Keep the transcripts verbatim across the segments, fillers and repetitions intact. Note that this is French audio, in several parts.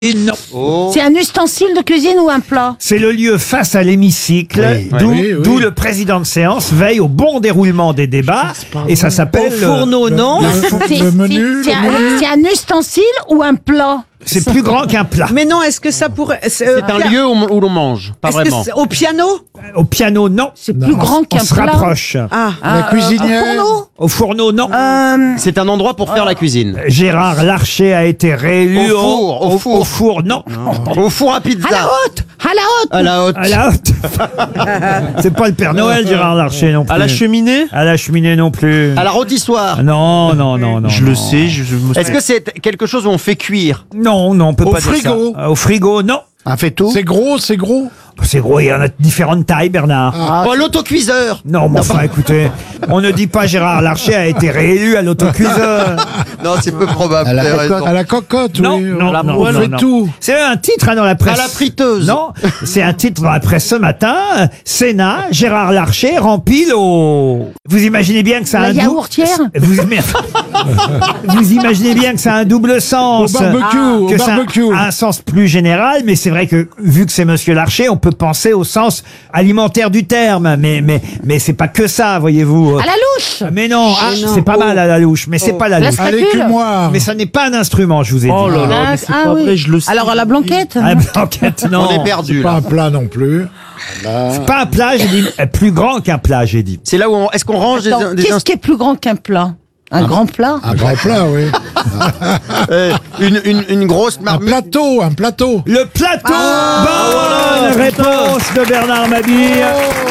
Non. Oh. C'est un ustensile de cuisine ou un plat? C'est le lieu face à l'hémicycle, Oui. d'où Oui, oui. d'où le président de séance veille au bon déroulement des débats. Et ça s'appelle... Au fourneau, non? C'est- Le menu, c'est- le C'est un, c'est un ustensile ou un plat? C'est plus grand qu'un plat. Mais non, est-ce que ça pourrait... C'est euh, C'est un pia- lieu où, où l'on mange, pas Est-ce que vraiment. c'est au piano? Au piano, non. C'est plus grand On qu'un se plat. rapproche. Ah, la cuisinière. Un fourneau? Au fourneau, non. Euh, C'est un endroit pour faire la cuisine. Gérard Larcher a été réélu Au four, au four. au four, non. Au four à pizza. à la haute! À la haute! À la haute. À la haute. C'est pas le Père Noël, Gérard Larcher, non plus. À la cheminée? À la cheminée, non plus. À la rôtissoire. Non, non, non, non. Je non. le sais, je, je me Est-ce que c'est quelque chose où on fait cuire? Non, non, on peut Au pas dire frigo. ça. Au frigo, non. Un fait-tout. C'est gros, c'est gros. C'est gros, il y en a de différentes tailles, Bernard. Oh, l'autocuiseur. Non, mais enfin, écoutez, on ne dit pas Gérard Larcher a été réélu à l'autocuiseur. Non, c'est peu probable. À la, vous avez cocotte, raison. à la cocotte, Non, oui. non, on non, fait non, non. tout. C'est un titre hein, dans la presse. À la friteuse. Non, c'est un titre dans la presse ce matin. Sénat, Gérard Larcher rempile au... Vous imaginez bien que ça a La un dou- yaourtière? Vous, vous imaginez bien que ça a un double sens. Au barbecue, au que ça barbecue. a un sens plus général, mais c'est vrai que vu que c'est Monsieur Larcher, on peut penser au sens alimentaire du terme. Mais mais mais c'est pas que ça, voyez-vous. À la louche! Mais non, ah, Mais non. c'est pas Oh. mal à la louche, mais c'est pas la La louche. À spatule? l'écumoire. Mais ça n'est pas un instrument, je vous ai dit. Oh là là, Ah, mais c'est ah pas oui. vrai, je le sais. Alors à la blanquette? Ah, blanquette, non. On est perdu Pas là. un plat non plus. C'est pas un plat, j'ai dit. euh, Plus grand qu'un plat, j'ai dit. C'est là où on... Est-ce qu'on range des, Attends, des Qu'est-ce inst- qui est plus grand qu'un plat? Un grand plat? Un grand plat, oui. euh, une, une, une grosse Un marmite? plateau, un plateau. Le plateau. Bonne réponse de Bernard Mabille.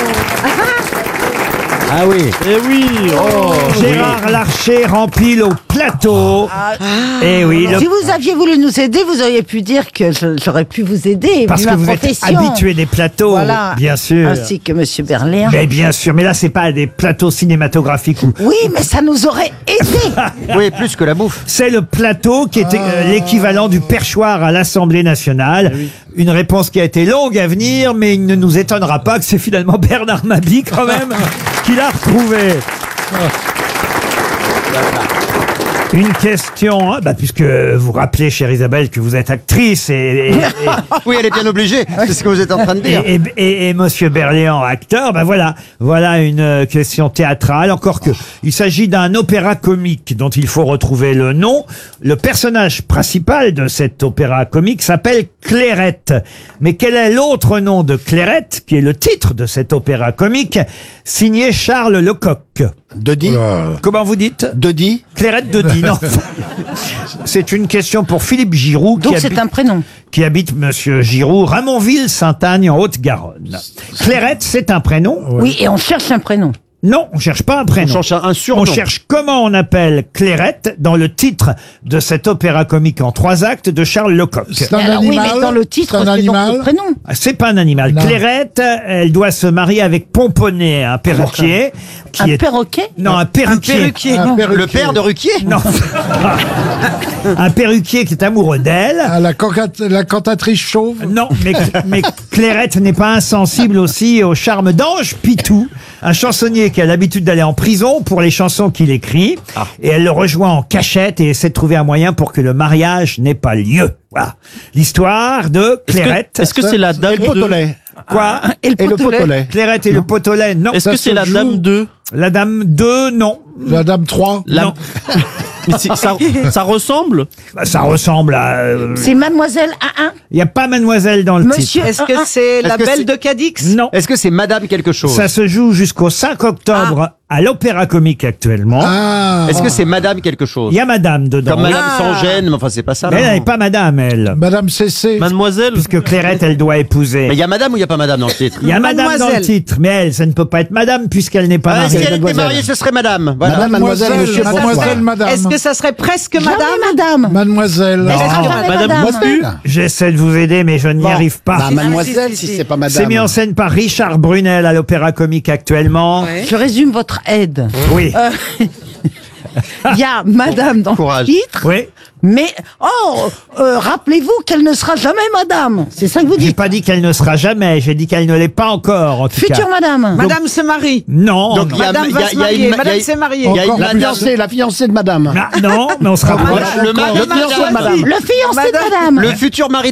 Ah oui. Eh oui, oh. Gérard Larcher rempile au plateau. Et oui, le- Si vous aviez voulu nous aider, vous auriez pu dire que je- j'aurais pu vous aider. parce vu que ma vous êtes profession. habitué des plateaux, Voilà. bien sûr. Ainsi que Monsieur Berléand. Mais bien sûr, mais là c'est pas des plateaux cinématographiques où Oui, mais ça nous aurait aidé. Oui, plus que la bouffe. c'est le plateau qui était euh, l'équivalent du perchoir à l'Assemblée nationale. Une réponse qui a été longue à venir, mais il ne nous étonnera pas que c'est finalement Bernard Mabille quand même qui l'a retrouvé. Une question, hein, bah, puisque vous rappelez, chère Isabelle, que vous êtes actrice et, et, Oui, elle est bien obligée. C'est ce que vous êtes en train de dire. et, et, et- et Monsieur Berléand, acteur, bah voilà, voilà une euh, question théâtrale. Encore que, il s'agit d'un opéra comique dont il faut retrouver le nom. Le personnage principal de cet opéra comique s'appelle Clairette. Mais quel est l'autre nom de Clairette, qui est le titre de cet opéra comique, signé Charles Lecoq? Dodi. Comment vous dites? Dodi. Clairette de Die, non. C'est une question pour Philippe Giroud, Donc qui c'est habite, un prénom. qui habite Monsieur Giroud, Ramonville-Saint-Agne, en Haute-Garonne. Clairette, c'est un prénom? Oui, et on cherche un prénom. Non, on cherche pas un On prénom. change un, un surnom. On cherche comment on appelle Clairette dans le titre de cet opéra comique en trois actes de Charles Lecoq. C'est un Mais alors, oui, animal. mais dans le titre, C'est un c'est donc animal. le prénom. Ah, c'est pas un animal. Non. Clairette, elle doit se marier avec Pomponnet, un perruquier. Qui Un est... perroquet? Non, un perruquier. perruquier. Un non. perruquier. Le père de Ruquier? Non. Un perruquier qui est amoureux d'elle. Ah, la, cantate- la cantatrice chauve. Non, mais, mais Clairette n'est pas insensible aussi au charme d'Ange Pitou, un chansonnier qui a l'habitude d'aller en prison pour les chansons qu'il écrit. Et elle le rejoint en cachette et essaie de trouver un moyen pour que le mariage n'ait pas lieu. Voilà. L'histoire de Est-ce que- Clairette. Est-ce que c'est la dame Et le de... potolet. Quoi? Et le Et le potelet. potolet. Clairette et le potolet, non. Est-ce Ça que c'est se la joue. dame de... La dame deux, non. La dame trois. La... Non. Mais c'est- ça, ça ressemble? Bah, ça ressemble à... euh, C'est Mademoiselle A un. Il n'y a pas mademoiselle dans le Monsieur. Est-ce que c'est la que belle c'est- de Cadix? titre. Non. Est-ce que c'est Madame quelque chose? Ça se joue jusqu'au cinq octobre à l'Opéra Comique actuellement. Ah. Est-ce que c'est Madame quelque chose? Il y a madame dedans. Comme Madame Ah. sans gêne, mais enfin c'est pas ça. Mais elle non. n'est pas madame, elle. Madame Cessé. Mademoiselle? Puisque Clairette, elle doit épouser. Mais il y a Madame ou il y a pas Madame dans le titre? Il y a madame dans le Mademoiselle. titre, mais elle, ça ne peut pas être madame puisqu'elle n'est pas Ah, si mariée. elle était mariée, ce serait Madame. Voilà. Madame, mademoiselle, monsieur, Mademoiselle. mademoiselle, madame. Est-ce que ça serait presque Jamais madame? madame. Mademoiselle. Est-ce que Ah, jamais Madame madame? Mostu? J'essaie de vous aider, mais je n'y arrive pas. Bah, mademoiselle, si, si, si si. c'est pas madame. C'est mis en scène par Richard Brunel à l'Opéra Comique actuellement. Ouais. Je résume votre aide. Oui. Il y a madame dans Courage. le titre, Oui. mais oh, euh, rappelez-vous qu'elle ne sera jamais madame. C'est ça que vous J'ai dites. pas dit qu'elle ne sera jamais, j'ai dit qu'elle ne l'est pas encore, en tout Future cas. madame. Madame se marie. Non, Donc, non. il y a- Madame il y va a- se il y a marier. une- Madame il y a- s'est mariée. il y a Encore une la madame- fiancée, la fiancée de madame. Ah, non, mais on se rapproche. Le mari- Madame le fiancé de choisie. madame. Le fiancé de Madame- madame. Le futur mari